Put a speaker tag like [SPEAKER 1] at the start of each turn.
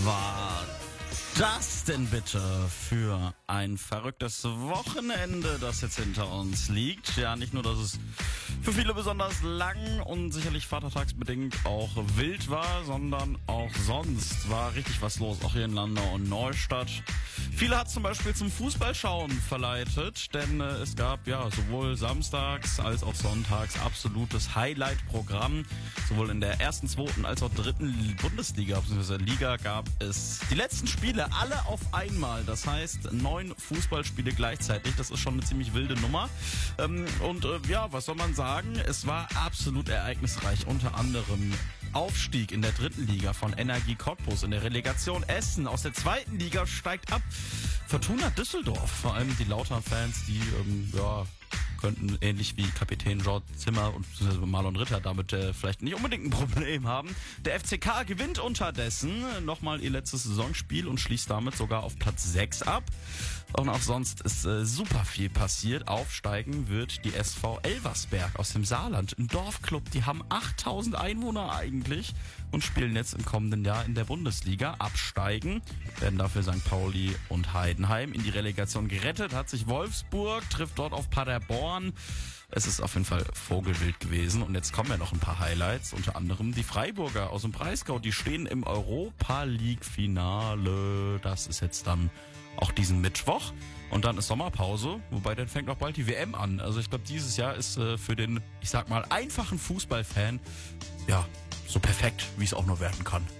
[SPEAKER 1] war das denn bitte für ein verrücktes Wochenende, das jetzt hinter uns liegt? Ja, nicht nur, dass es für viele besonders lang und sicherlich vatertagsbedingt auch wild war, sondern auch sonst war richtig was los, auch hier in Landau und Neustadt. Viele hat zum Beispiel zum Fußballschauen verleitet, denn es gab ja sowohl samstags als auch sonntags absolutes Highlight-Programm. Sowohl in der ersten, zweiten als auch dritten Bundesliga bzw. Liga gab es die letzten Spiele alle auf einmal. Das heißt 9 Fußballspiele gleichzeitig. Das ist schon eine ziemlich wilde Nummer. Ja, was soll man sagen? Es war absolut ereignisreich. Unter anderem Aufstieg in der dritten Liga von Energie Cottbus, in der Relegation Essen. Aus der zweiten Liga steigt ab Fortuna Düsseldorf. Vor allem die Lautern-Fans, die könnten ähnlich wie Kapitän George Zimmer und Marlon Ritter damit vielleicht nicht unbedingt ein Problem haben. Der FCK gewinnt unterdessen nochmal ihr letztes Saisonspiel und schließt damit sogar auf Platz 6 ab. Und auch sonst ist super viel passiert. Aufsteigen wird die SV Elversberg aus dem Saarland. Ein Dorfclub, die haben 8000 Einwohner eigentlich und spielen jetzt im kommenden Jahr in der Bundesliga. Absteigen werden dafür St. Pauli und Heidenheim. In die Relegation gerettet hat sich Wolfsburg, trifft dort auf Paderborn. Es ist auf jeden Fall vogelwild gewesen. Und jetzt kommen ja noch ein paar Highlights. Unter anderem die Freiburger aus dem Breisgau. Die stehen im Europa-League-Finale. Das ist jetzt dann auch diesen Mittwoch. Und dann ist Sommerpause, wobei dann fängt auch bald die WM an. Also ich glaube, dieses Jahr ist für den, ich sag mal, einfachen Fußballfan, ja, so perfekt, wie es auch nur werden kann.